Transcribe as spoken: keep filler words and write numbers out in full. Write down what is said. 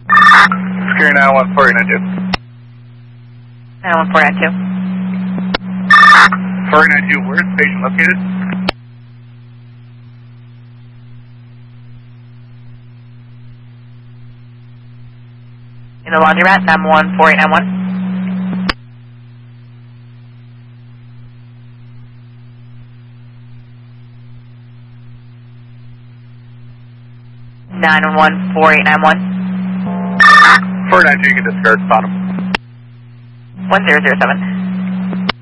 Secure nine one four eight nine two. nine one four nine two. four eight nine two, where is the patient located? In the laundromat, nine one four eight nine one. nine one four eight nine one. four nine two, you can discard, spot him. one zero zero seven.